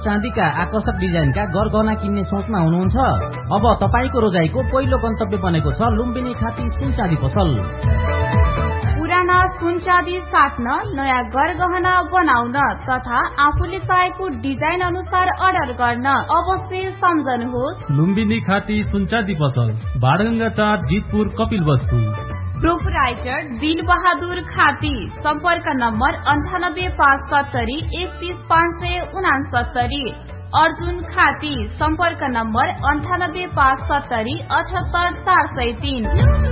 चाँदीका आकर्षक डिजाइनका गरगहना किन्ने सोचमा हुनुहुन्छ? अब तपाईको रोजाइको पहिलो गन्तव्य बनेको छ लुम्बिनी खाती सुन चाँदी पसल। पुराना सुन चाँदी साट्न, नयाँ गरगहना बनाउन तथा आफूले चाहेको डिजाइन अनुसार अर्डर गर्न अवश्य सम्झनुहोस् लुम्बिनी खाती सुन चाँदी पसल, बाणगंगा 4, जितपुर, कपिलवस्तु। प्रोपराइटर दिल बहादुर खाती। सम्पर्क नम्बर 9857 31569। अर्जुन खाती। सम्पर्क नम्बर 9857 78403।